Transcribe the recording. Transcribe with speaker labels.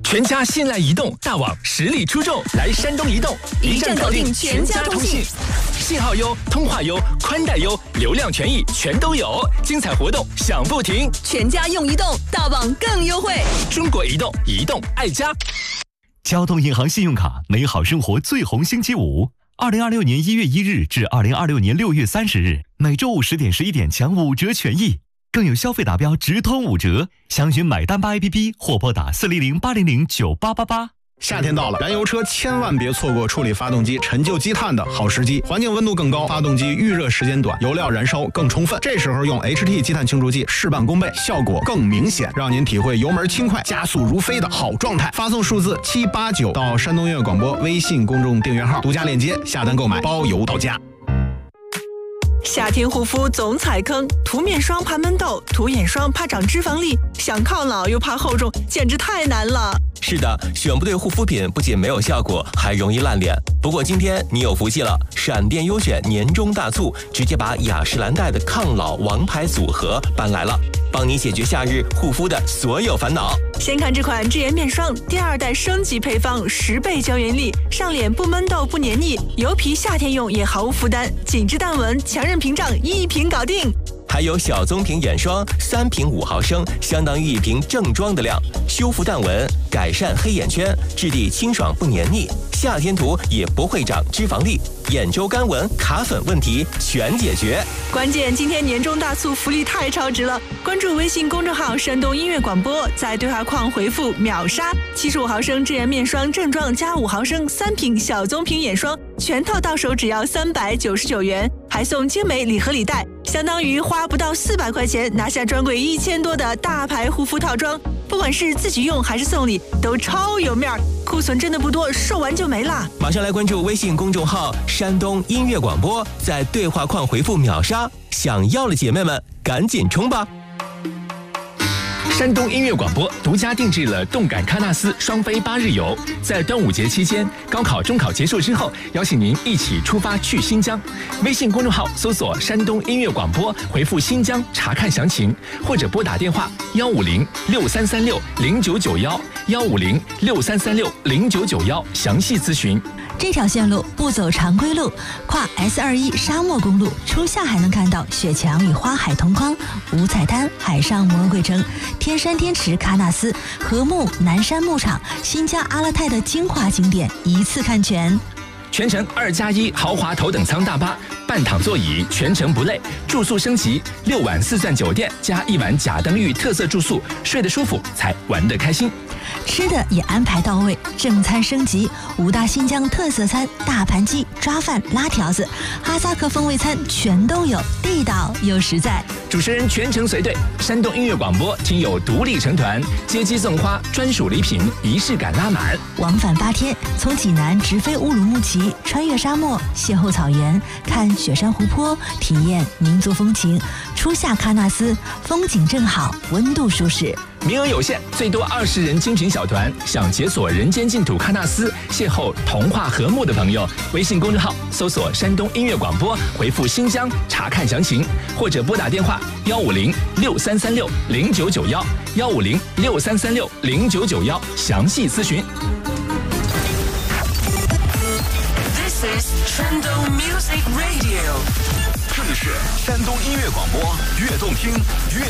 Speaker 1: 全家信赖移动，大网实力出众，来山东移动，
Speaker 2: 一站搞定全家通信，
Speaker 1: 信号优，通话优，宽带优，流量权益全都有，精彩活动享不停。
Speaker 2: 全家用移动，大网更优惠。
Speaker 1: 中国移动，移动爱家。
Speaker 3: 交通银行信用卡美好生活最红星期五，2026年1月1日至2026年6月30日，每周五10点11点抢5折权益。更有消费达标直通5折，详询买单吧 APP 或拨打400-800-9888。
Speaker 4: 夏天到了，燃油车千万别错过处理发动机陈旧积碳的好时机。环境温度更高，发动机预热时间短，油料燃烧更充分。这时候用 HT 积碳清除剂事半功倍，效果更明显，让您体会油门轻快、加速如飞的好状态。发送数字789到山东音乐广播微信公众订阅号，独家链接下单购买，包邮到家。
Speaker 2: 夏天护肤总踩坑，涂面霜怕闷痘，涂眼霜怕长脂肪粒，想抗老又怕厚重，简直太难了。
Speaker 5: 是的，选不对护肤品不仅没有效果，还容易烂脸。不过今天你有福气了，闪电优选年终大促，直接把雅诗兰黛的抗老王牌组合搬来了，帮你解决夏日护肤的所有烦恼。
Speaker 2: 先看这款智颜面霜，第2代升级配方，10倍胶原力，上脸不闷痘不黏腻，油皮夏天用也毫无负担，紧致淡纹，强韧屏障，一瓶搞定。
Speaker 5: 还有小棕瓶眼霜，3瓶5毫升，相当于1瓶正装的量，修复淡纹，改善黑眼圈，质地清爽不黏腻，夏天涂也不会长脂肪粒，眼周干纹、卡粉问题全解决。
Speaker 2: 关键今天年终大促福利太超值了，关注微信公众号山东音乐广播，在对话框回复秒杀75毫升智颜面霜正装加5毫升3瓶小棕瓶眼霜，全套到手只要399元，还送精美礼盒礼袋，相当于花不到400块钱拿下专柜1000多的大牌护肤套装，不管是自己用还是送礼都超有面儿，库存真的不多，售完就没了。
Speaker 5: 马上来关注微信公众号山东音乐广播，在对话框回复秒杀，想要的姐妹们赶紧冲吧。
Speaker 1: 山东音乐广播独家定制了动感喀纳斯双飞8日游，在端午节期间，高考、中考结束之后，邀请您一起出发去新疆。微信公众号搜索“山东音乐广播”，回复“新疆”查看详情，或者拨打电话150-6336-0991，150-6336-0991详细咨询。
Speaker 6: 这条线路不走常规路，跨 S21沙漠公路，初夏还能看到雪墙与花海同框，五彩滩、海上魔鬼城、天山天池、喀纳斯、禾木、南山牧场、新疆阿勒泰的精华景点一次看全。
Speaker 1: 全程2+1豪华头等舱大巴，半躺座椅，全程不累。住宿升级，6晚4钻酒店加1晚甲登峪特色住宿，睡得舒服才玩得开心。
Speaker 6: 吃的也安排到位，正餐升级，5大新疆特色餐，大盘鸡、抓饭、拉条子，哈萨克风味餐全都有，地道又实在。
Speaker 1: 主持人全程随队，山东音乐广播听友独立成团，接机送花，专属礼品，仪式感拉满。
Speaker 6: 往返8天，从济南直飞乌鲁木齐，穿越沙漠，邂逅草原，看雪山湖泊，体验民族风情。初夏喀纳斯，风景正好，温度舒适。
Speaker 1: 名额有限，最多20人精品小团。想解锁人间净土喀纳斯，邂逅童话和睦的朋友，微信公众号搜索山东音乐广播，回复新疆查看详情，或者拨打电话150-6336-0991，150-6336-0991详细咨询。
Speaker 7: This is 山东 Music Radio，
Speaker 8: 这里是山东音乐广播，越动听越